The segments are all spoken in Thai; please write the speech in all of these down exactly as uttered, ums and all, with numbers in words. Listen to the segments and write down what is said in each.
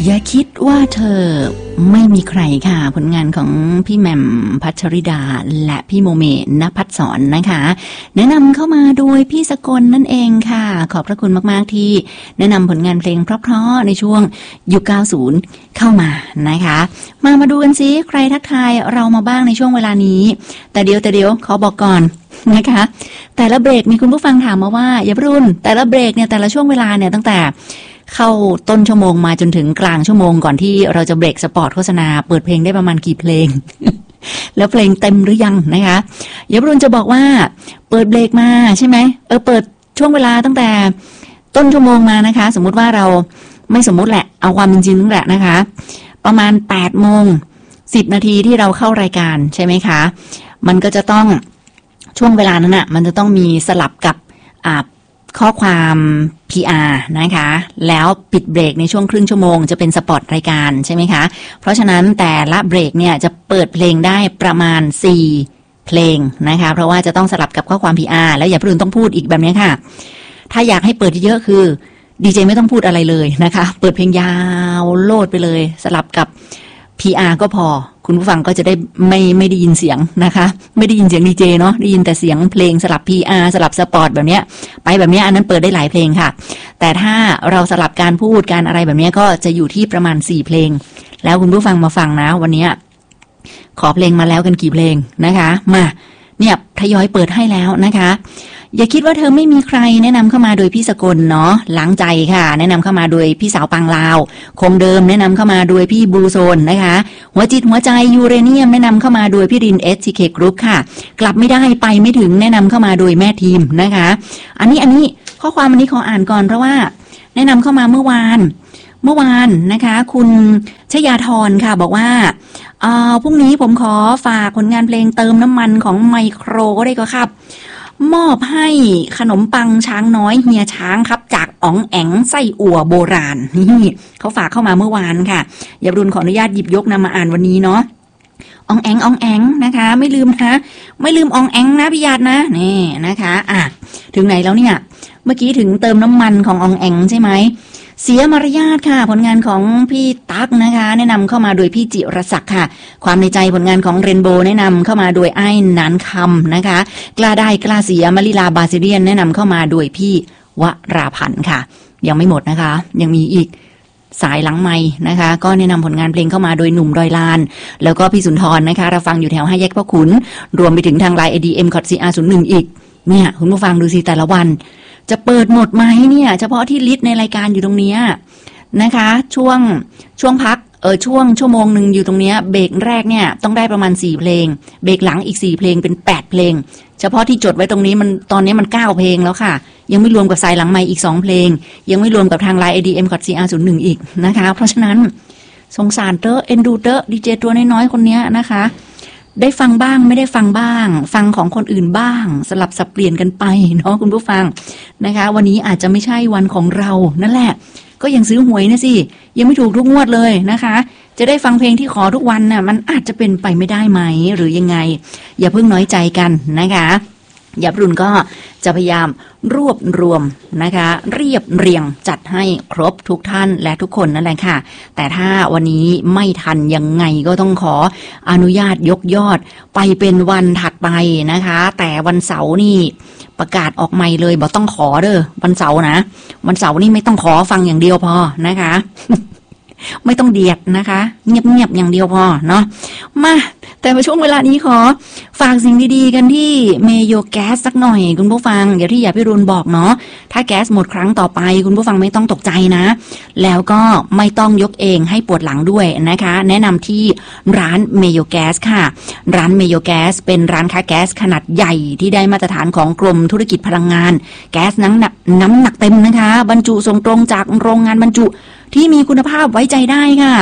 อย่าคิดว่าเธอไม่มีใครค่ะผลงานของพี่แหม่มพัชริดาและพี่โมเมณภัสสรนะคะแนะนำเข้ามาโดยพี่สกลนั่นเองค่ะขอบพระคุณมากๆที่แนะนำผลงานเพลงเพราะๆในช่วงยุคเก้าสิบเข้ามานะคะมามาดูกันซิใครทักทายเรามาบ้างในช่วงเวลานี้แต่เดี๋ยวแต่เดี๋ยวขอบอกก่อนนะคะแต่ละเบรกมีคุณผู้ฟังถามมาว่าอย่ารุ่นแต่ละเบรกเนี่ยแต่ละช่วงเวลาเนี่ยตั้งแต่เข้าต้นชั่วโมงมาจนถึงกลางชั่วโมงก่อนที่เราจะเบรกสปอตโฆษณาเปิดเพลงได้ประมาณกี่เพลง แล้วเพลงเต็มหรือยังนะคะอย่ารุ่นจะบอกว่าเปิดเบรกมาใช่ไหมเออเปิดช่วงเวลาตั้งแต่ต้นชั่วโมงมานะคะสมมุติว่าเราไม่สมมุติแหละเอาความจริงนั่นแหละนะคะประมาณแปดโมงสิบนาทีที่เราเข้ารายการใช่ไหมคะมันก็จะต้องช่วงเวลานั้นน่ะมันจะต้องมีสลับกับอ่าข้อความ พี อาร์ นะคะแล้วปิดเบรกในช่วงครึ่งชั่วโมงจะเป็นสปอตรายการใช่ไหมคะเพราะฉะนั้นแต่ละเบรกเนี่ยจะเปิดเพลงได้ประมาณสี่เพลงนะคะเพราะว่าจะต้องสลับกับข้อความ พี อาร์ แล้วอย่าเพิ่งต้องพูดอีกแบบนี้ค่ะถ้าอยากให้เปิดเยอะคือดีเจไม่ต้องพูดอะไรเลยนะคะเปิดเพลงยาวโลดไปเลยสลับกับ พี อาร์ ก็พอคุณผู้ฟังก็จะได้ไม่ไม่ได้ยินเสียงนะคะไม่ได้ยินเสียงดีเจเนาะได้ยินแต่เสียงเพลงสลับ พี อาร์ สลับสปอร์ตแบบเนี้ยไปแบบเนี้ยอันนั้นเปิดได้หลายเพลงค่ะแต่ถ้าเราสลับการพูดการอะไรแบบเนี้ยก็จะอยู่ที่ประมาณสี่เพลงแล้วคุณผู้ฟังมาฟังนะวันนี้ขอเพลงมาแล้วกันกี่เพลงนะคะมาเนี่ยทยอยเปิดให้แล้วนะคะอย่าคิดว่าเธอไม่มีใครแนะนำเข้ามาโดยพี่สกลเนาะล้างใจค่ะแนะนำเข้ามาโดยพี่สาวปังลาวคงเดิมแนะนำเข้ามาโดยพี่บลูโซนนะคะหัวจิตหัวใจยูเรเนียมแนะนำเข้ามาโดยพี่ริน เอส ที เค Group ค่ะกลับไม่ได้ไปไม่ถึงแนะนำเข้ามาโดยแม่ทีมนะคะอันนี้อันนี้ข้อความอันนี้ขออ่านก่อนเพราะว่าแนะนำเข้ามาเมื่อวานเมื่อวานนะคะคุณชยาธรค่ะบอกว่าเอ่อพรุ่งนี้ผมขอฝากผลงานเพลงเติมน้ำมันของไมโครก็ได้ก็ครับมอบให้ขนมปังช้างน้อยเฮียช้างครับจากอ๋องแอ๋งไส้อั่วโบราณนี่เขาฝากเข้ามาเมื่อวานค่ะอย่ารุนขออนุญาตหยิบยกนำมาอ่านวันนี้เนาะอ๋องแอ๋งอ๋องแอ๋งนะคะไม่ลืมนะไม่ลืมอ๋องแอ๋งนะพี่ญาตินะนี่นะคะอ่ะถึงไหนแล้วเนี่ยเมื่อกี้ถึงเติมน้ำมันของอ๋องแอ๋งใช่ไหมเสียมารยาทค่ะผลงานของพี่ตั๊กนะคะแนะนำเข้ามาโดยพี่จิรศักดิ์ค่ะความในใจผลงานของเรนโบว์แนะนำเข้ามาโดยไอ้นานคำนะคะกล้าได้กล้าเสียมลิลาบาซิเลียนแนะนำเข้ามาโดยพี่วราพันธ์ค่ะยังไม่หมดนะคะยังมีอีกสายหลังไมค์นะคะก็แนะนำผลงานเพลงเข้ามาโดยหนุ่มดอยลานแล้วก็พี่สุนทรนะคะเราฟังอยู่แถวห้าแยกพ่อขุนรวมไปถึงทางไลน์ เอ ดี เอ็ม คอท ซี อาร์ ศูนย์หนึ่งอีกเนี่ยคุณผู้ฟังดูสิแต่ละวันจะเปิดหมดไหมเนี่ยเฉพาะที่ลิสต์ในรายการอยู่ตรงนี้นะคะช่วงช่วงพักเออช่วงชั่วโมงนึงอยู่ตรงนี้เบรกแรกเนี่ยต้องได้ประมาณสี่เพลงเบรกหลังอีกสี่เพลงเป็นแปดเพลงเฉพาะที่จดไว้ตรงนี้มันตอนนี้มันเก้าเพลงแล้วค่ะยังไม่รวมกับสายหลังไมค์อีกสองเพลงยังไม่รวมกับทาง ไลน์ เอ ดี เอ็ม คอท ซี อาร์ ศูนย์หนึ่งอีกนะคะเพราะฉะนั้นสงสารเตอเอ็นดูเตอดีเจตัวน้อยๆคนนี้นะคะได้ฟังบ้างไม่ได้ฟังบ้างฟังของคนอื่นบ้างสลับสับเปลี่ยนกันไปเนาะคุณผู้ฟังนะคะวันนี้อาจจะไม่ใช่วันของเรานั่นแหละก็ยังซื้อหวยนะสิยังไม่ถูกทุกงวดเลยนะคะจะได้ฟังเพลงที่ขอทุกวันน่ะมันอาจจะเป็นไปไม่ได้ไหมหรือยังไงอย่าเพิ่งน้อยใจกันนะคะอย่ารุ่นก็จะพยายามรวบรวมนะคะเรียบเรียงจัดให้ครบทุกท่านและทุกคนนั่นแหละค่ะแต่ถ้าวันนี้ไม่ทันยังไงก็ต้องขออนุญาตยกยอดไปเป็นวันถัดไปนะคะแต่วันเสาร์นี่ประกาศออกใหม่เลยบอกต้องขอเด้อวันเสาร์นะวันเสาร์นี่ไม่ต้องขอฟังอย่างเดียวพอนะคะ ไม่ต้องเดียดนะคะเงียบๆอย่างเดียวพอเนาะมาแต่ในช่วงเวลานี้ขอฝากสิ่งดีๆกันที่เมโยแก๊สสักหน่อยคุณผู้ฟังอย่างที่อย่าพี่รุนบอกเนาะถ้าแก๊สหมดครั้งต่อไปคุณผู้ฟังไม่ต้องตกใจนะแล้วก็ไม่ต้องยกเองให้ปวดหลังด้วยนะคะแนะนำที่ร้านเมโยแก๊สค่ะร้านเมโยแก๊สเป็นร้านค้าแก๊สขนาดใหญ่ที่ได้มาตรฐานของกรมธุรกิจพลังงานแก๊สน้ำหนักน้ำหนักเต็มนะคะบรรจุส่งตรงจากโรงงานบรรจุที่มีคุณภาพไว้ใจได้ค่ะ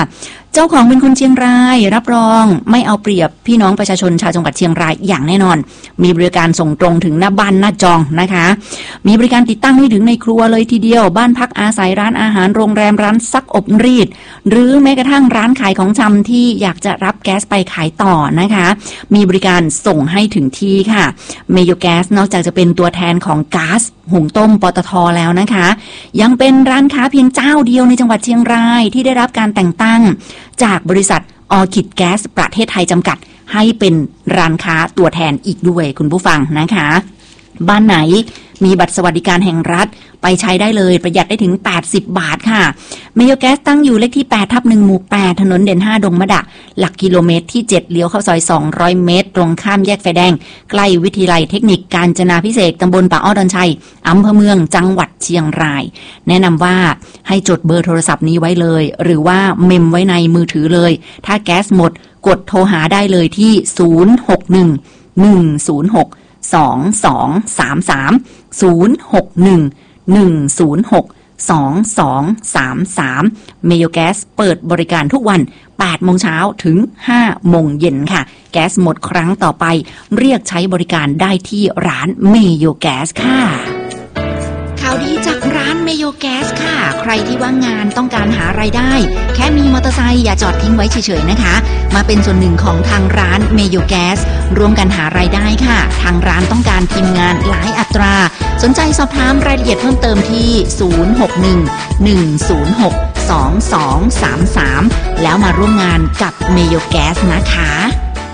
เจ้าของเป็นคนเชียงรายรับรองไม่เอาเปรียบพี่น้องประชาชนชาวจังหวัดเชียงรายอย่างแน่นอนมีบริการส่งตรงถึงหน้าบ้านหน้าจองนะคะมีบริการติดตั้งให้ถึงในครัวเลยทีเดียวบ้านพักอาศัยร้านอาหารโรงแรมร้านซักอบรีดหรือแม้กระทั่งร้านขายของชำที่อยากจะรับแก๊สไปขายต่อนะคะมีบริการส่งให้ถึงที่ค่ะเมโยแก๊สนอกจากจะเป็นตัวแทนของก๊าซหุงต้มปตท.แล้วนะคะยังเป็นร้านค้าเพียงเจ้าเดียวในจังหวัดเชียงรายที่ได้รับการแต่งตั้งจากบริษัทออร์คิดแก๊สประเทศไทยจำกัดให้เป็นร้านค้าตัวแทนอีกด้วยคุณผู้ฟังนะคะบ้านไหนมีบัตรสวัสดิการแห่งรัฐไปใช้ได้เลยประหยัดได้ถึงแปดสิบบาทค่ะเมโยแก๊สตั้งอยู่เลขที่แปดทับหนึ่งหมู่แปดถนนเด่นห้าดงมะดะหลักกิโลเมตรที่เจ็ดเลี้ยวเข้าซอยสองร้อยเมตรตรงข้ามแยกไฟแดงใกล้วิทยาลัยเทคนิคกาญจนาภิเษกตำบลป่าอ้อดอนชัยอำเภอเมืองจังหวัดเชียงรายแนะนำว่าให้จดเบอร์โทรศัพท์นี้ไว้เลยหรือว่าเมมไว้ในมือถือเลยถ้าแก๊สหมดกดโทรหาได้เลยที่ศูนย์ หก หนึ่ง หนึ่ง ศูนย์ หก สอง สอง สาม สาม ศูนย์ หก หนึ่ง หนึ่ง ศูนย์ หก สอง สอง สาม สามเมโยแก๊สเปิดบริการทุกวันแปดโมงเช้าถึงห้าโมงเย็นค่ะแก๊สหมดครั้งต่อไปเรียกใช้บริการได้ที่ร้านเมโยแก๊สค่ะข่าวดีจากร้านเมโยแก๊สค่ะใครที่ว่างงานต้องการหารายได้แค่มีมอเตอร์ไซค์อย่าจอดทิ้งไว้เฉยๆนะคะมาเป็นส่วนหนึ่งของทางร้านเมโยแก๊สร่วมกันหารายได้ค่ะทางร้านต้องการทีมงานหลายอัตราสนใจสอบถามรายละเอียดเพิ่มเติมที่ศูนย์ หก หนึ่ง หนึ่ง ศูนย์ หก สอง สอง สาม สามแล้วมาร่วมงานกับเมโยแก๊สนะคะ